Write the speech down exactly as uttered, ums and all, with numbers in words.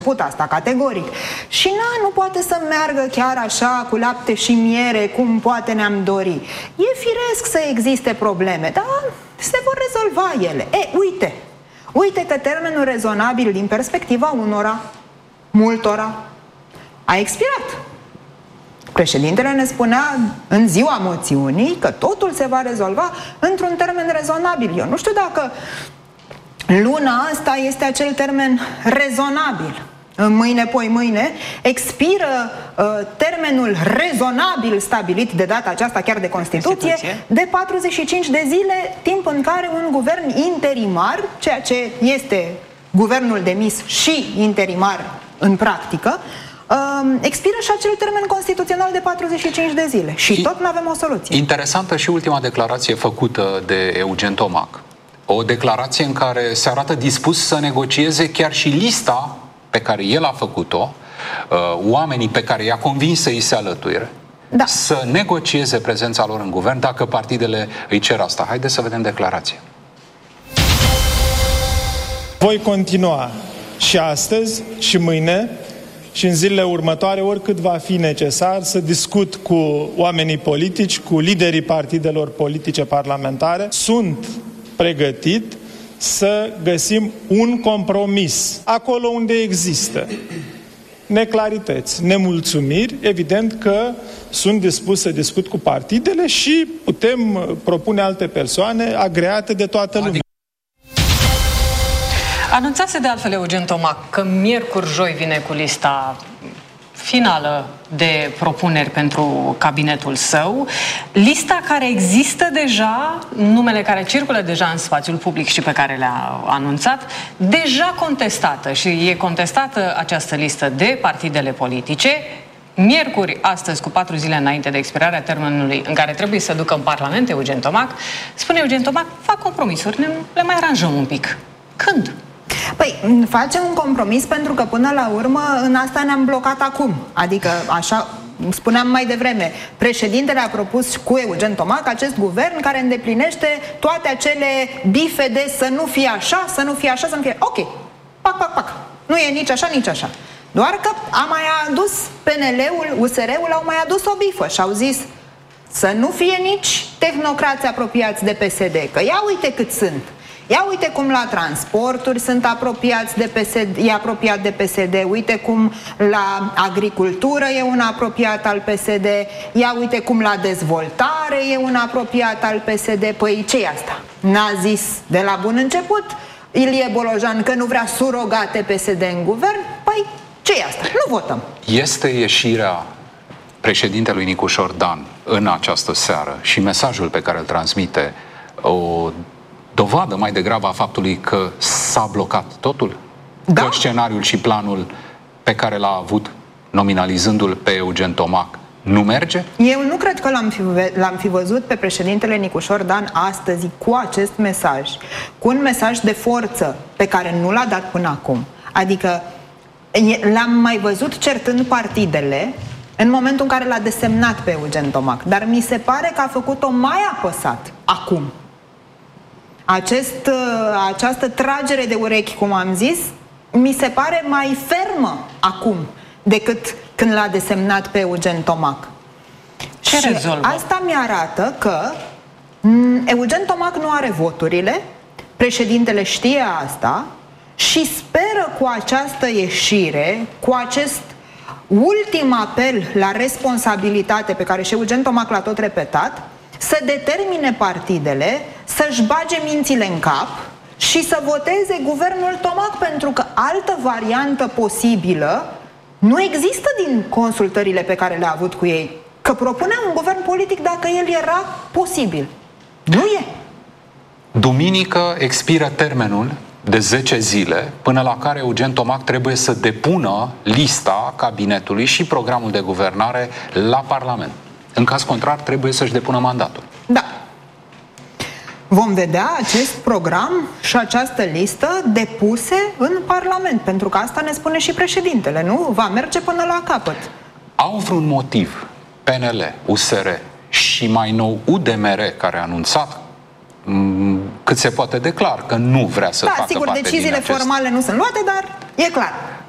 asta categoric. Și na, nu poate să meargă chiar așa cu lapte și miere cum poate ne-am dori. E firesc să existe probleme, dar se vor rezolva ele. E, uite, uite că termenul rezonabil din perspectiva unora, multora, a expirat. Președintele ne spunea în ziua moțiunii că totul se va rezolva într-un termen rezonabil. Eu nu știu dacă luna asta este acel termen rezonabil. Mâine, poi mâine, expiră uh, termenul rezonabil stabilit de data aceasta chiar de Constituție, Constituție de patruzeci și cinci de zile, timp în care un guvern interimar, ceea ce este guvernul demis și interimar în practică, uh, expiră și acel termen constituțional de patruzeci și cinci de zile. Și tot nu avem o soluție. Interesantă și ultima declarație făcută de Eugen Tomac. O declarație în care se arată dispus să negocieze chiar și lista pe care el a făcut-o, oamenii pe care i-a convins să îi se alăture, da, să negocieze prezența lor în guvern dacă partidele îi cer asta. Haideți să vedem declarația. Voi continua și astăzi și mâine și în zilele următoare, oricât va fi necesar, să discut cu oamenii politici, cu liderii partidelor politice parlamentare. Sunt pregătit să găsim un compromis acolo unde există neclarități, nemulțumiri. Evident că sunt dispus să discut cu partidele și putem propune alte persoane agreate de toată lumea. Anunțase de altfel Eugen Tomac că miercuri, joi vine cu lista finală de propuneri pentru cabinetul său, lista care există deja, numele care circulă deja în spațiul public și pe care le-a anunțat, deja contestată, și e contestată această listă de partidele politice. Miercuri, astăzi, cu patru zile înainte de expirarea termenului în care trebuie să ducă în Parlament Eugen Tomac, spune Eugen Tomac, fac compromisuri, ne, le mai aranjăm un pic. Când? Păi, facem un compromis pentru că până la urmă în asta ne-am blocat acum. Adică, așa spuneam mai devreme, președintele a propus cu Eugen Tomac acest guvern care îndeplinește toate acele bife de să nu fie așa, să nu fie așa, să nu fie... Ok, pac, pac, pac. Nu e nici așa, nici așa. Doar că a mai adus P N L-ul, U S R-ul au mai adus o bifă și au zis să nu fie nici tehnocrați apropiați de P S D, că ia uite cât sunt. Ia uite cum la transporturi sunt apropiați de P S D, e apropiat de P S D, uite cum la agricultură e un apropiat al P S D, ia uite cum la dezvoltare e un apropiat al P S D. Păi ce-i asta? N-a zis de la bun început Ilie Bolojan că nu vrea surogate P S D în guvern? Păi ce-i asta? Nu votăm. Este ieșirea președintelui Nicușor Dan în această seară și mesajul pe care îl transmite o dovadă mai degrabă a faptului că s-a blocat totul? Da? Că scenariul și planul pe care l-a avut, nominalizându-l pe Eugen Tomac, nu merge? Eu nu cred că l-am fi, l-am fi văzut pe președintele Nicușor Dan astăzi cu acest mesaj, cu un mesaj de forță pe care nu l-a dat până acum. Adică l-am mai văzut certând partidele în momentul în care l-a desemnat pe Eugen Tomac, dar mi se pare că a făcut-o mai apăsat acum. Acest, această tragere de urechi, cum am zis, mi se pare mai fermă acum decât când l-a desemnat pe Eugen Tomac. Ce și rezolvă? Asta mi-arată că Eugen Tomac nu are voturile, președintele știe asta și speră cu această ieșire, cu acest ultim apel la responsabilitate pe care și Eugen Tomac l-a tot repetat, să determine partidele să-și bage mințile în cap și să voteze guvernul Tomac, pentru că altă variantă posibilă nu există din consultările pe care le-a avut cu ei. Că propunea un guvern politic dacă el era posibil. Nu e. Duminică expiră termenul de zece zile până la care Eugen Tomac trebuie să depună lista cabinetului și programul de guvernare la Parlament. În caz contrar, trebuie să-și depună mandatul. Da. Vom vedea acest program și această listă depuse în Parlament, pentru că asta ne spune și președintele, nu? Va merge până la capăt. Au vreun motiv P N L, U S R și mai nou U D M R, care a anunțat cât se poate de clar că nu vrea să da, facă sigur, parte deciziile din acest... formale nu sunt luate, dar e clar.